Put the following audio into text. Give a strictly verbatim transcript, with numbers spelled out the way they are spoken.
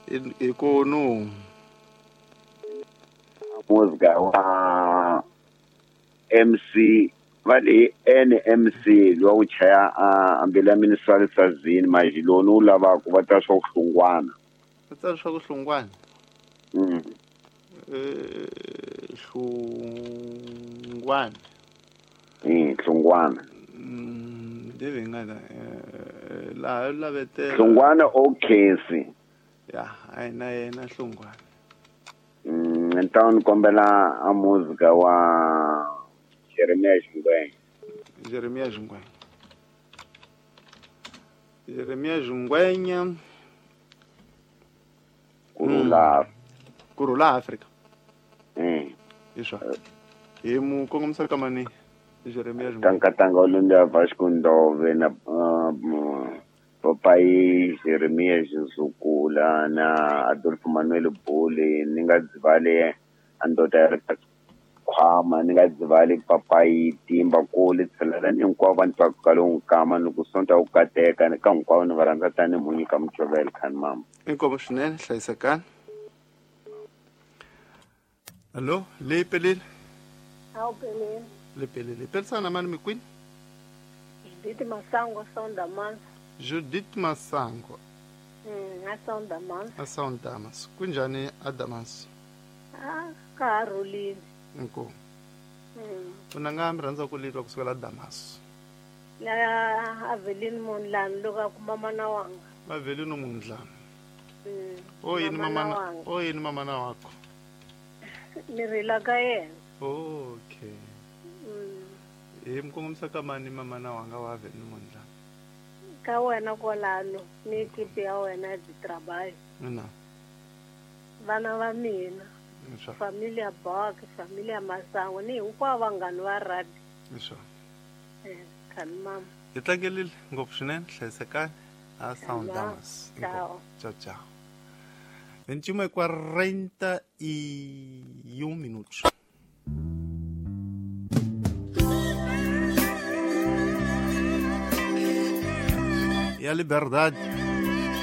ikono música wa M C vale N M C lo wu chaya ambela ministry sazini manje lona ulava ku vata swa kuhlungwana tsari swa kuhlungwana mm eh hlungwana eh hlungwana ndeve ngana la la vete hlungwana okesi ya ayina yena hlungwana mm ntawo kombela a música wa Jeremiah Jungwenya Jeremiah Jungwenya Jeremiah Jungwenya kurula kurula Africa eh iswa hi mu kongomisa ka mani Jeremiah Jungwenya tanga tanga olunga Vasco Ndove na papai Jeremiah Zukula na Adolfo Manuel Bole ninga dzivale ando director khama ninga dzivale papai Timba Kole tselela ni kwa vanhu va kalong kama ni ku sonta u kateka ni ka hinkwavo ni varhandza tani munyi ka Mjobel khan mama inkomo swinene hlayisekani allo le pelele Awu pelele le pelele persana mani mikwini Judith Masango Sonda Mans Judith Masango mm asonda Mans asound Damas kunjani Adamas ah karolini inkomo mm una nga mi rhandza ku litwa kusukela Damas la Avelin Monlan loka kumama na wanga maveli no mundlana mm o yini mama na o yini mama na wako nirila ka yena okay mm hi mkongomisa ka mani mama na wanga wa veli no mundlana ka wena kolano ni kipi ya wena di trabalho na vana va mina iswa familia Bok familia Masango ni hinkwavo vanghani va radi iswa eh khani mama hi tlangelile ngopfu swinene hlayisekani a sound Ya, Damas ciao. ciao ciao veintiuno e quarenta e um minutos e a liberdade